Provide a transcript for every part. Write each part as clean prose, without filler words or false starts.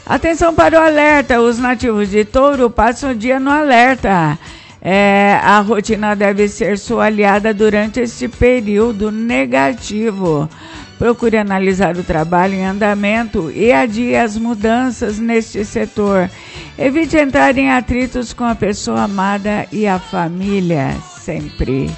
Atenção para o alerta, os nativos de Touro passam o dia no alerta. A rotina deve ser sua aliada durante este período negativo. Procure analisar o trabalho em andamento e adie as mudanças neste setor. Evite entrar em atritos com a pessoa amada e a família, sempre.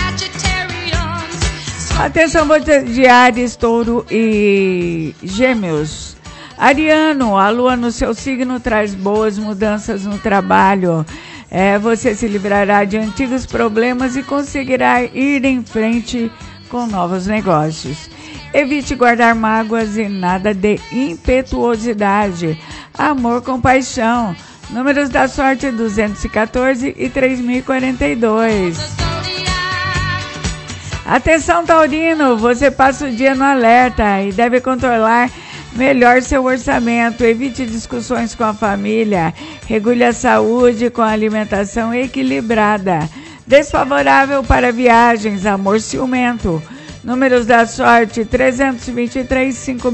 Atenção, de Áries, Touro e Gêmeos. Ariano, a lua no seu signo traz boas mudanças no trabalho. Você se livrará de antigos problemas e conseguirá ir em frente com novos negócios. Evite guardar mágoas e nada de impetuosidade. Amor com paixão. Números da sorte 214 e 3042. Atenção, taurino, você passa o dia no alerta e deve controlar melhor seu orçamento. Evite discussões com a família. Regule a saúde com a alimentação equilibrada. Desfavorável para viagens, amor ciumento. Números da sorte 323,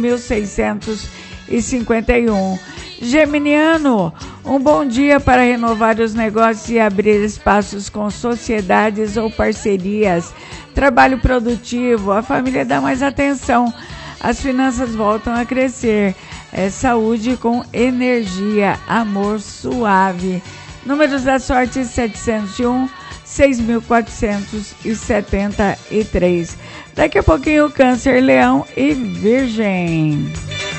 5.651. Geminiano, um bom dia para renovar os negócios e abrir espaços com sociedades ou parcerias. Trabalho produtivo, a família dá mais atenção. As finanças voltam a crescer. Saúde com energia, amor suave. Números da sorte 701, 6.473. Daqui a pouquinho, Câncer, Leão e Virgem.